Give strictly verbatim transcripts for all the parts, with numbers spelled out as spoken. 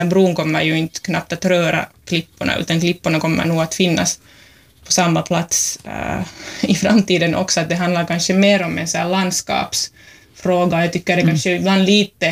Bron kommer ju inte knappt att röra klipporna, utan klipporna kommer nog att finnas på samma plats uh, i framtiden också. Att det handlar kanske mer om en så här landskapsfråga. Jag tycker det mm. kanske ibland lite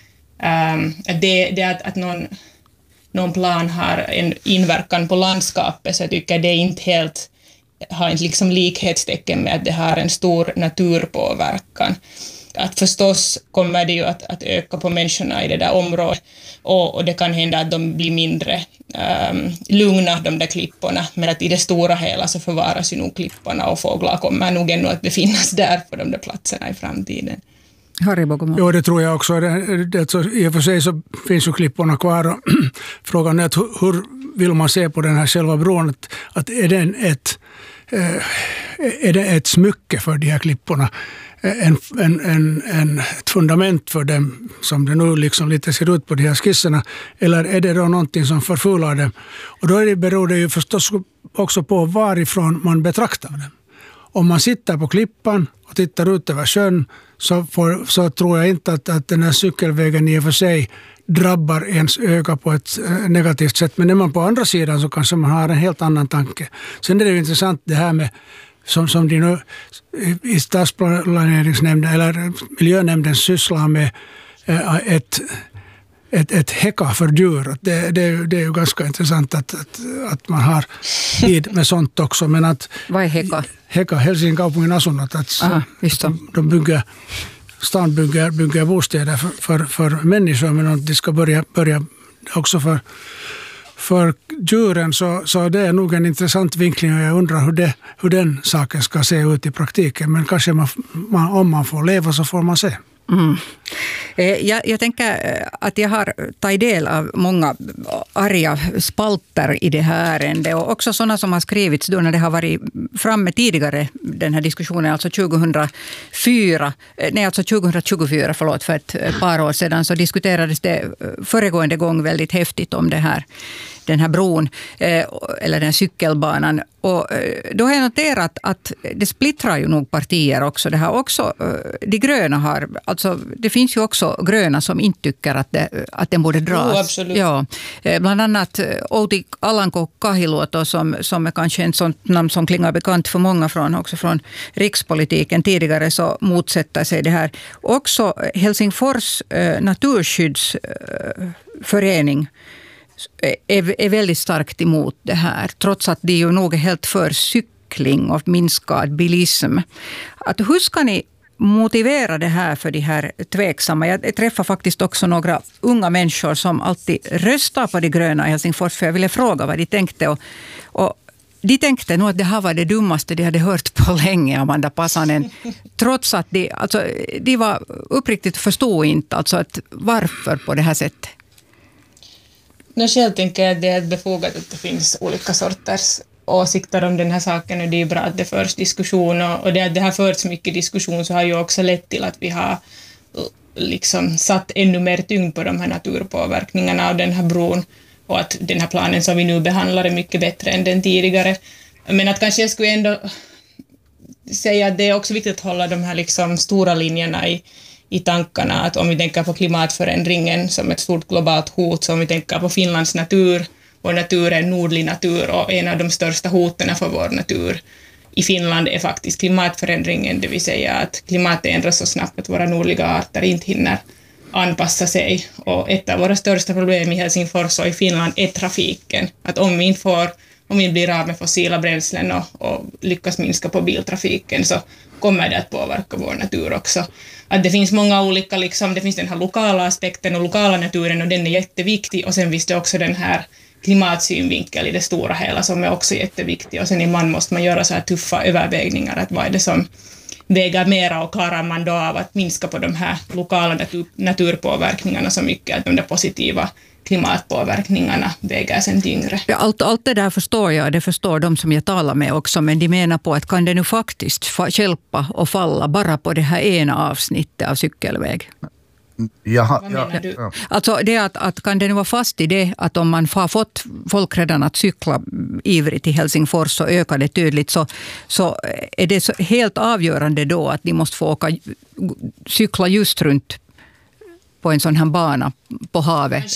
um, att det, det att, att någon, någon plan har en inverkan på landskapet, så jag tycker det är inte helt, har inte liksom likhetstecken med att det har en stor naturpåverkan. Att förstås kommer det ju att, att öka på människorna i det där området, och, och det kan hända att de blir mindre um, lugna, de där klipporna, men att i det stora hela så förvaras ju nog klipporna, och fåglar kommer nog ännu att befinnas där på de där platserna i framtiden. Harry Bogoman. Jo, det tror jag också. Det, det, så, i och för sig så finns ju klipporna kvar, och frågan är att hur, hur vill man se på den här själva bron, att, att är den ett, eh, är det ett smycke för de här klipporna? En, en, en, en, ett fundament för dem som det nu liksom lite ser ut på de här skisserna, eller är det då någonting som förfular dem? Och då är det, beror det ju förstås också på varifrån man betraktar dem. Om man sitter på klippan och tittar ut över sjön, så, får, så tror jag inte att, att den här cykelvägen i och för sig drabbar ens öga på ett negativt sätt. Men när man på andra sidan så kanske man har en helt annan tanke. Sen är det ju intressant det här med som, som de nu i stadsplaneringsnämnden eller miljönämnden sysslar med ett, ett, ett häcka för djur. Det, det, det är ju ganska intressant att, att, att man har tid med sånt också. Men att, vad är häcka? Häcka, Helsingin kaupungin asunnot. Att Aha, just det. De, de bygger, stan bygger, bygger bostäder för, för, för människor, men de ska börja, börja också för För djuren, så, så det är nog en intressant vinkling, och jag undrar hur, det, hur den saken ska se ut i praktiken. Men kanske man, man, om man får leva så får man se. Mm. Jag, jag tänker att jag har tagit del av många arga spalter i det här ärendet, och också sådana som har skrivits då när det har varit framme tidigare, den här diskussionen, alltså tjugohundrafyra, nej alltså tjugohundratjugofyra, förlåt, för ett par år sedan så diskuterades det föregående gång väldigt häftigt om det här, den här bron, eller den här cykelbanan. Och då har jag noterat att det splittrar ju nog partier också. Det här också, de gröna har, alltså det finns ju också gröna som inte tycker att, det, att den borde dras. Jo, absolut. Ja, bland annat Outi Alanko-Kahiluoto som, som är kanske en sån namn som klingar bekant för många från, också från rikspolitiken tidigare, så motsätter sig det här. Också Helsingfors eh, naturskyddsförening är, är väldigt starkt emot det här, trots att det är ju nog helt för cykling och minskad bilism. Att hur ska ni motivera det här för de här tveksamma? Jag träffar faktiskt också några unga människor som alltid röstar på de gröna i Helsingfors, för jag ville fråga vad de tänkte, och, och de tänkte nog att det här var det dummaste de hade hört på länge, Amanda Passanen. Trots att de, alltså, de var uppriktigt förstod inte alltså att varför på det här sättet. No, själv tänker jag att det är befogat att det finns olika sorters åsikter om den här saken, och det är bra att det förs diskussion, och det att det har förts mycket diskussion så har ju också lett till att vi har liksom satt ännu mer tyngd på de här naturpåverkningarna av den här bron, och att den här planen som vi nu behandlar är mycket bättre än den tidigare. Men att kanske jag skulle ändå säga att det är också viktigt att hålla de här liksom stora linjerna i i tankarna, att om vi tänker på klimatförändringen som ett stort globalt hot, så om vi tänker på Finlands natur, vår natur är nordlig natur, och en av de största hoten för vår natur i Finland är faktiskt klimatförändringen, det vill säga att klimatet ändras så snabbt att våra nordliga arter inte hinner anpassa sig, och ett av våra största problem i Helsingfors och i Finland är trafiken, att om vi inte får om vi blir av med fossila bränslen och, och lyckas minska på biltrafiken, så kommer det att påverka vår natur också. Att det finns många olika, liksom, det finns den här lokala aspekten och lokala naturen, och den är jätteviktig, och sen finns det också den här klimatsynvinkel i det stora hela som är också jätteviktig, och sen ibland måste man göra så här tuffa övervägningar, att vad är det som väger mera, och klarar man då av att minska på de här lokala natur, naturpåverkningarna så mycket att de där positiva klimatpåverkningarna väger sen tyngre. Ja, allt, allt det där förstår jag, det förstår de som jag talar med också, men de menar på att kan det nu faktiskt hjälpa och falla bara på det här ena avsnittet av cykelväg? Jaha, Vad menar du? Ja. Alltså det att, att kan det nu vara fast i det att om man har fått folk redan att cykla ivrigt i Helsingfors så ökar det tydligt, så, så är det så helt avgörande då att de måste få åka cykla just runt på en sån här bana på havet. Kanske,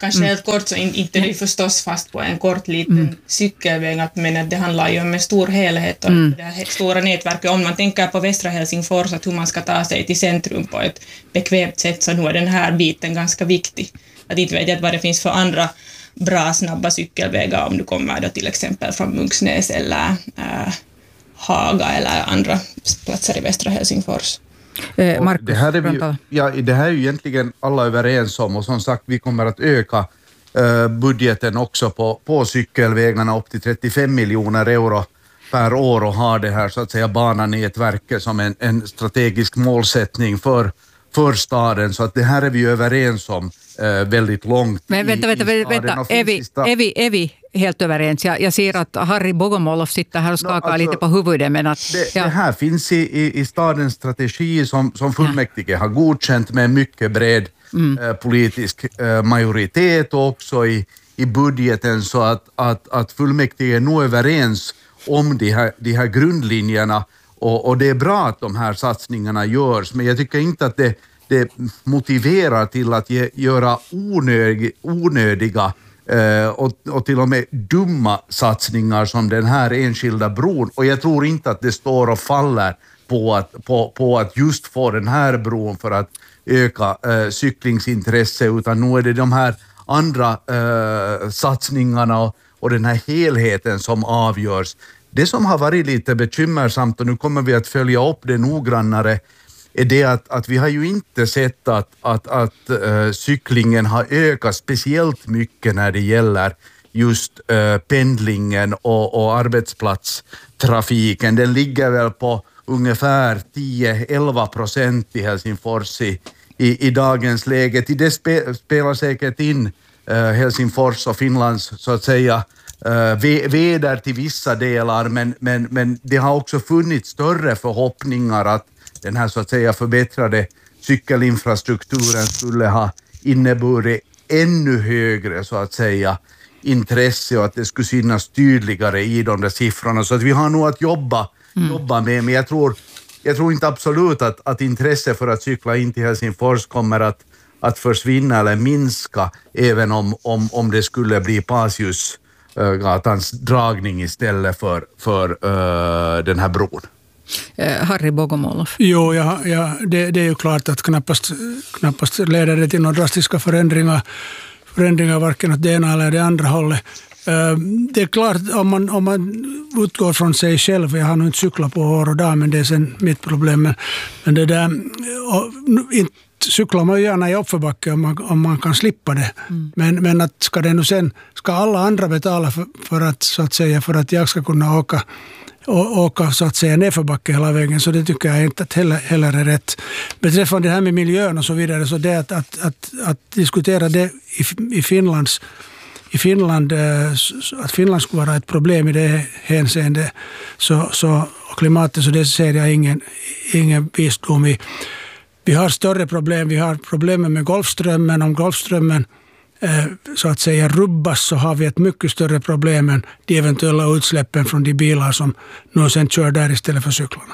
Kanske mm. helt kort så in, inte är det förstås fast på en kort liten mm. cykelväg, men att det handlar ju om en stor helhet och mm. det här stora nätverket. Om man tänker på västra Helsingfors, att hur man ska ta sig till centrum på ett bekvämt sätt, så nu är den här biten ganska viktig. Att inte vet jag vad det finns för andra bra snabba cykelvägar om du kommer då till exempel från Munksnäs eller äh, Haga eller andra platser i västra Helsingfors. Eh, Markus, det, här är vi, ja, det här är ju egentligen alla överens om, och som sagt vi kommer att öka eh, budgeten också på, på cykelvägarna upp till trettiofem miljoner euro per år och har det här så att säga bananätverket som en, en strategisk målsättning för, för staden, så att det här är vi överens om eh, väldigt långt. Men vänta, vänta, i, i vänta. Är, vi, är, vi, är vi helt överens? Jag, jag ser att Harry Bogomolov sitter här och skakar no, alltså, lite på huvudet. Men att, det, ja. det här finns i, i, i stadens strategi som, som fullmäktige ja. har godkänt med mycket bred mm. eh, politisk eh, majoritet, och också i, i budgeten, så att, att, att fullmäktige är nog överens om de här, de här grundlinjerna, och, och det är bra att de här satsningarna görs, men jag tycker inte att det, det motiverar till att ge, göra onödig, onödiga eh, och, och till och med dumma satsningar som den här enskilda bron, och jag tror inte att det står och faller på att, på, på att just få den här bron för att öka eh, cyklingsintresse, utan nu är det de här andra eh, satsningarna och, och den här helheten som avgörs. Det som har varit lite bekymmersamt, och nu kommer vi att följa upp det noggrannare, är det att, att vi har ju inte sett att, att, att uh, cyklingen har ökat speciellt mycket när det gäller just uh, pendlingen och, och arbetsplatstrafiken. Den ligger väl på ungefär tio till elva procent i Helsingfors i, i, i dagens läge. Till det spe, spelar säkert in uh, Helsingfors och Finlands så att säga Uh, väder till vissa delar, men, men, men det har också funnits större förhoppningar att den här så att säga förbättrade cykelinfrastrukturen skulle ha inneburit ännu högre så att säga intresse, och att det skulle synas tydligare i de där siffrorna, så att vi har nog att jobba, mm. jobba med, men jag tror, jag tror inte absolut att, att intresse för att cykla in till Helsingfors kommer att, att försvinna eller minska, även om, om, om det skulle bli Pasius gatans dragning istället för, för uh, den här bron. Eh, Harry Bogomolov. Jo, ja, ja, det, det är ju klart att knappast, knappast leder det till några drastiska förändringar, förändringar varken åt det ena eller det andra hållet. Uh, det är klart, om man, om man utgår från sig själv, jag har nog inte cyklat på år och dag, men det är sen mitt problem, men, men det där, och, inte cyklar man ju gärna i uppförbacke om man, om man kan slippa det. Mm. Men, men att ska det nu sen, ska alla andra betala för, för att så att säga, för att jag ska kunna åka, å, åka så att säga nedförbacke hela vägen, så det tycker jag inte att heller, heller är rätt. Beträffande det här med miljön och så vidare, så det att, att, att, att diskutera det i, i Finlands i Finland, att Finland skulle vara ett problem i det hänseende, så, så och klimatet, så det ser jag ingen, ingen visdom i. Vi har större problem, vi har problemen med Golfströmmen. Om Golfströmmen eh, så att säga rubbas, så har vi ett mycket större problem än de eventuella utsläppen från de bilar som nu sen kör där istället för cyklarna.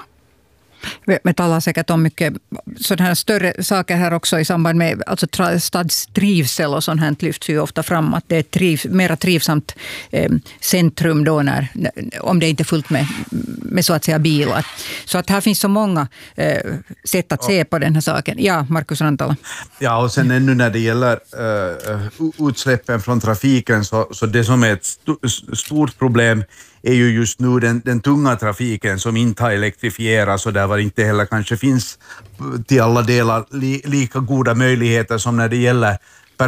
Vi talar säkert om mycket sådana här större saker här också i samband med alltså stadstrivsel och sånt här lyfts ju ofta fram, att det är ett triv, mera trivsamt eh, centrum då när, om det inte är fullt med, med så att säga bilar. Så att här finns så många eh, sätt att se på den här saken. Ja, Markus Rantala. Ja, och sen ännu när det gäller uh, utsläppen från trafiken, så, så det som är ett st- stort problem är ju just nu den, den tunga trafiken som inte har elektrifierats, och där var det inte heller kanske finns till alla delar li, lika goda möjligheter som när det gäller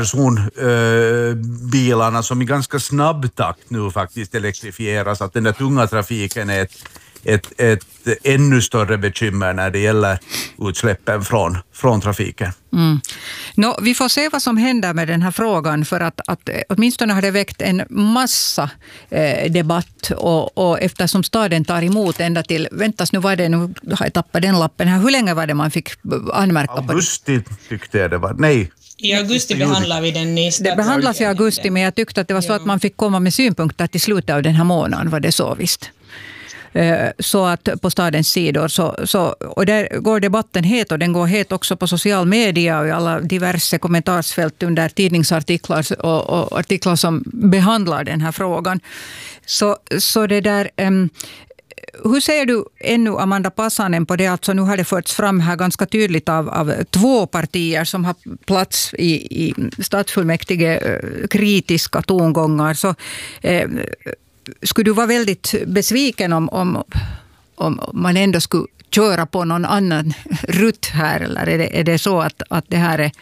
personbilarna äh, som i ganska snabb takt nu faktiskt elektrifieras. Att den där tunga trafiken är ett, ett, ett ännu större bekymmer när det gäller utsläppen från, från trafiken. Mm. Nå, vi får se vad som händer med den här frågan, för att, att åtminstone har det väckt en massa eh, debatt, och, och eftersom staden tar emot ända till, väntas nu var det, nu har jag tappat den lappen här, hur länge var det man fick anmärka på det? Augusti tyckte jag det var, nej. I augusti behandlar vi den i Det behandlas i augusti, men jag tyckte att det var så att man fick komma med synpunkter till slutet av den här månaden, var det så visst? så att på stadens sidor. Så, så, och där går debatten het och den går het också på social media och i alla diverse kommentarsfält under tidningsartiklar och, och artiklar som behandlar den här frågan. Så, så det där... Um, Hur ser du ännu, Amanda Passanen, på det? Alltså nu har det förts fram här ganska tydligt av, av två partier som har plats i, i stadsfullmäktige kritiska tongångar. Så eh, skulle du vara väldigt besviken om, om, om man ändå skulle köra på någon annan rutt här? Eller är det, är det så att, att det här är,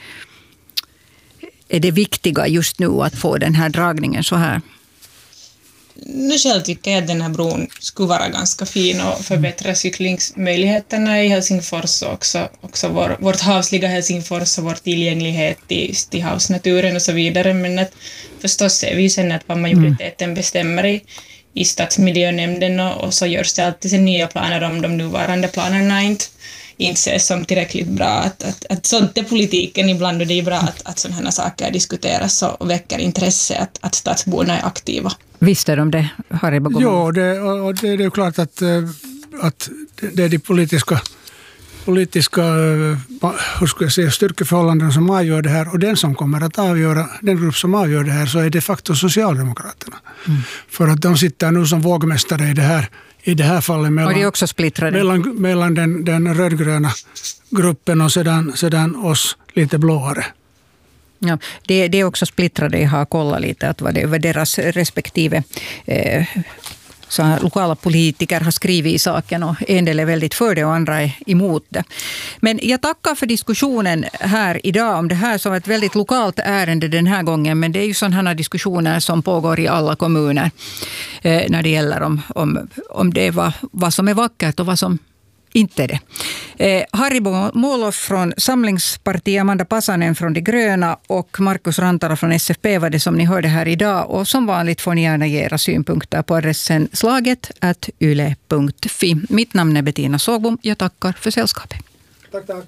är det viktiga just nu att få den här dragningen så här? Nu själv tycker jag att den här bron skulle vara ganska fin och förbättra cyklingsmöjligheterna i Helsingfors och också, också vår, vårt havsliga Helsingfors och vår tillgänglighet till, till havsnaturen och så vidare. Men att förstås ser vi sen att vad majoriteten bestämmer i, i stadsmiljönämnden och, och så görs det alltid sen nya planer om de nuvarande planerna inte, inte ses som tillräckligt bra. Att, att, att sånt är politiken ibland och det är bra att, att sådana här saker diskuteras och väcker intresse att, att stadsborna är aktiva. Visste de det, Harry Bogoman? Ja, det, och det, det är klart att, att det är de politiska, politiska hur ska jag säga, styrkeförhållanden som avgör det här. Och den som kommer att avgöra, den grupp som avgör det här, så är de facto Socialdemokraterna. Mm. För att de sitter nu som vågmästare i det här, i det här fallet mellan, och det är också splittrade. mellan, mellan den, den rödgröna gruppen och sedan, sedan oss lite blåare. Ja, det, det är också splittrade. Jag har kollat lite att vad, det, vad deras respektive eh, så här, lokala politiker har skrivit i saken och en del är väldigt för det och andra är emot det. Men jag tackar för diskussionen här idag om det här som ett väldigt lokalt ärende den här gången, men det är ju sådana diskussioner som pågår i alla kommuner eh, när det gäller om, om, om det är vad, vad som är vackert och vad som inte det. Eh, Harry Måloff från Samlingspartiet, Amanda Passanen från De gröna och Markus Rantala från S F P var det som ni hörde här idag. Och som vanligt får ni gärna ge era synpunkter på adressen slaget at yle punkt fi. Mitt namn är Bettina Sågbom. Jag tackar för sällskapet. Tack, tack.